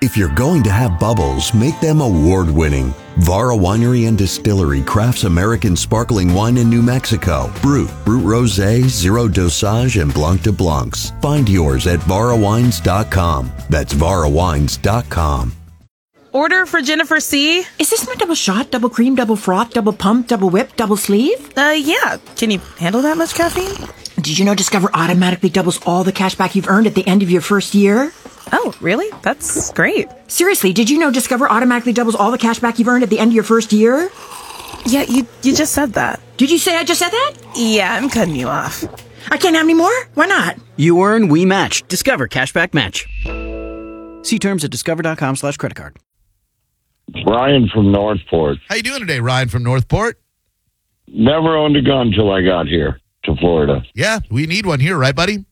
If you're going to have bubbles, make them award-winning. Vara Winery and Distillery crafts American sparkling wine in New Mexico. Brut Rosé, Zero Dosage, and Blanc de Blancs. Find yours at varawines.com. That's varawines.com. Order for Jennifer C. Is this my double shot, double cream, double froth, double pump, double whip, double sleeve? Yeah. Can you handle that much caffeine? Did you know Discover automatically doubles all the cash back you've earned at the end of your first year? Oh, really? That's great. Seriously, did you know Discover automatically doubles all the cash back you've earned at the end of your first year? Yeah, you just said that. Did you say I just said that? Yeah, I'm cutting you off. I can't have any more? Why not? You earn, we match. Discover Cashback Match. See terms at discover.com/creditcard. Ryan from Northport. How you doing today, Ryan from Northport? Never owned a gun till I got here to Florida. Yeah, we need one here, right, buddy?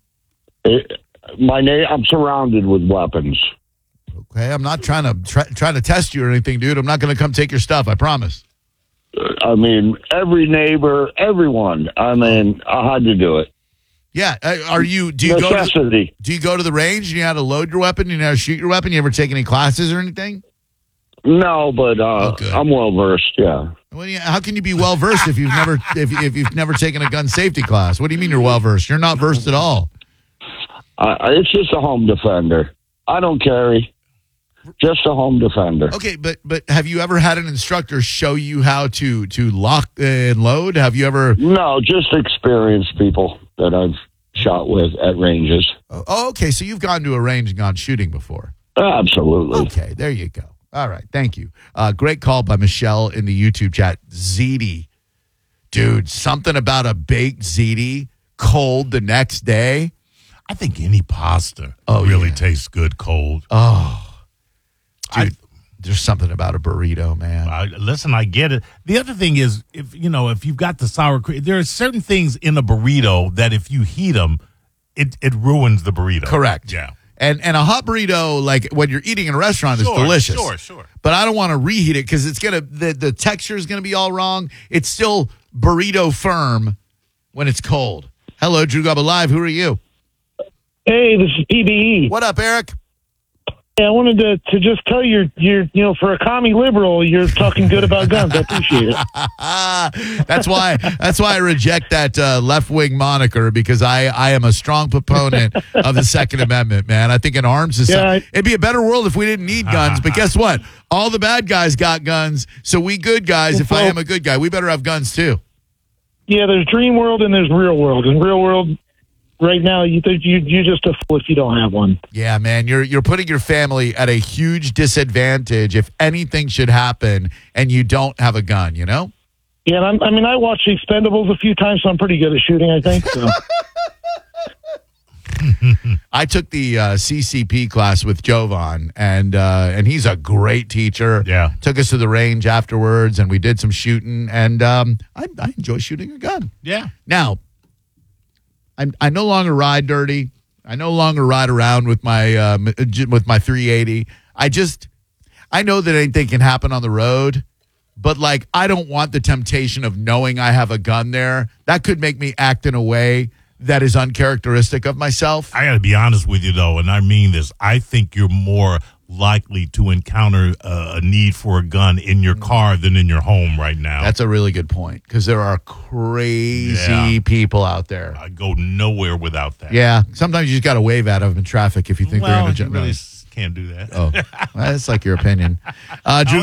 I'm surrounded with weapons. Okay, I'm not trying to test you or anything, dude. I'm not going to come take your stuff, I promise. I mean, every neighbor, everyone. I mean, I had to do it. Yeah, do you Necessity. do you go to the range? You know how to load your weapon? You know how to shoot your weapon? You ever take any classes or anything? No, but I'm well versed. Yeah. Well, yeah, how can you be well versed if you've never if you've never taken a gun safety class? What do you mean you're well versed? You're not versed at all. It's just a home defender. I don't carry. Just a home defender. Okay, but have you ever had an instructor show you how to lock and load? Have you ever? No, just experienced people that I've shot with at ranges. Oh, okay. So you've gone to a range and gone shooting before. Absolutely. Okay, there you go. All right, thank you. Great call by Michelle in the YouTube chat. Ziti. Dude, something about a baked ziti cold the next day. I think any pasta really tastes good cold. Oh, dude, there's something about a burrito, man. Listen, I get it. The other thing is, if you've got the sour cream, there are certain things in a burrito that if you heat them, it ruins the burrito. Correct. Yeah. And a hot burrito, like when you're eating in a restaurant, is delicious. Sure. But I don't want to reheat it because it's the texture is gonna be all wrong. It's still burrito firm when it's cold. Hello, Drew Gobble Live. Who are you? Hey, this is PBE. What up, Eric? Yeah, I wanted to just tell you, for a commie liberal, you're talking good about guns. I appreciate it. That's why I reject that left-wing moniker, because I am a strong proponent of the Second Amendment, man. I think an arms society, it'd be a better world if we didn't need guns. But guess what? All the bad guys got guns, so we good guys, if I am a good guy, we better have guns too. Yeah, there's dream world and there's real world. In real world, right now, you're just a fool if you don't have one. Yeah, man, you're putting your family at a huge disadvantage if anything should happen and you don't have a gun, you know? Yeah, I watched Expendables a few times, so I'm pretty good at shooting, I think. So. I took the CCP class with Jovan, and he's a great teacher. Yeah. Took us to the range afterwards, and we did some shooting, and I enjoy shooting a gun. Yeah. Now, I no longer ride dirty. I no longer ride around with my 380. I know that anything can happen on the road, but like I don't want the temptation of knowing I have a gun there. That could make me act in a way that is uncharacteristic of myself. I got to be honest with you, though, and I mean this. I think you're more likely to encounter a need for a gun in your car than in your home right now. That's a really good point, because there are crazy people out there. I go nowhere without that. Yeah, sometimes you just got to wave at them in traffic if you think they're going to jump. You really can't do that. Oh, that's like your opinion. Drew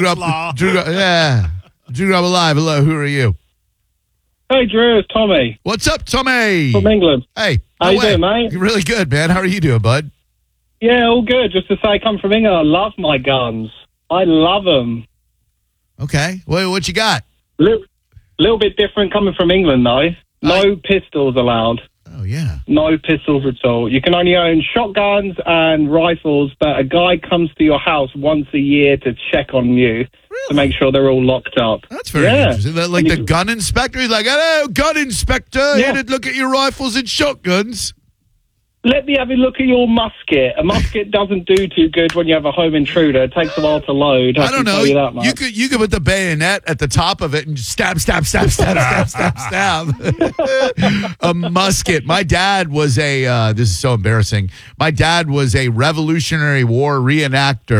Grub Alive. Hello, who are you? Hey, Drew, it's Tommy. What's up, Tommy? From England. Hey. How you doing, mate? You're really good, man. How are you doing, bud? Yeah, all good. Just to say, I come from England. I love my guns. I love them. Okay. Well, what you got? Little bit different coming from England, though. No pistols allowed. Oh, yeah. No pistols at all. You can only own shotguns and rifles, but a guy comes to your house once a year to check on you to make sure they're all locked up. That's very interesting. Like the gun inspector, he's like, hello, gun inspector, here to look at your rifles and shotguns. Let me have a look at your musket. A musket doesn't do too good when you have a home intruder. It takes a while to load. I don't know. You could put the bayonet at the top of it and stab. A musket. My dad was this is so embarrassing. My dad was a Revolutionary War reenactor.